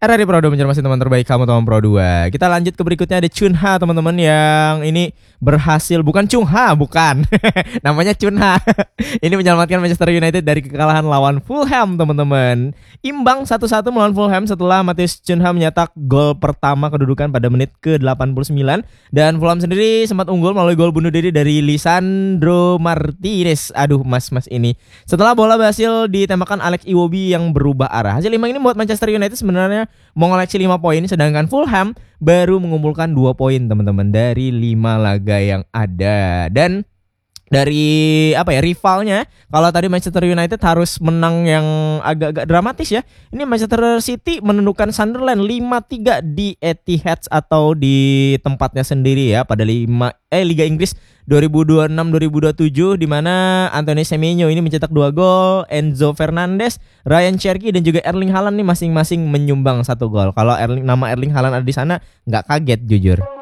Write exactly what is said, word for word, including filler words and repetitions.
R R I Pro dua mencermati teman terbaik kamu teman Pro dua. Kita lanjut ke berikutnya, ada Chunha teman-teman, yang ini berhasil, bukan Chungha, bukan. Namanya Chunha. Ini menyelamatkan Manchester United dari kekalahan lawan Fulham teman-teman. Imbang satu satu melawan Fulham setelah Matheus Cunha mencetak gol pertama kedudukan pada menit ke delapan puluh sembilan. Dan Fulham sendiri sempat unggul melalui gol bunuh diri dari Lisandro Martinez. Aduh mas-mas ini. Setelah bola berhasil ditembakkan Alex Iwobi yang berubah arah. Hasil imbang ini membuat Manchester United sebenarnya mengoleksi lima poin, sedangkan Fulham baru mengumpulkan dua poin teman-teman dari lima laga yang ada. Dan dari apa ya, rivalnya, kalau tadi Manchester United harus menang yang agak-agak dramatis ya, ini Manchester City menundukkan Sunderland lima tiga di Etihad atau di tempatnya sendiri ya, pada lima eh Liga Inggris dua ribu dua puluh enam dua ribu dua puluh tujuh, di mana Anthony Semenyo ini mencetak dua gol, Enzo Fernandez, Ryan Cherky dan juga Erling Haaland nih masing-masing menyumbang satu gol. Kalau Erling, nama Erling Haaland ada di sana nggak kaget jujur.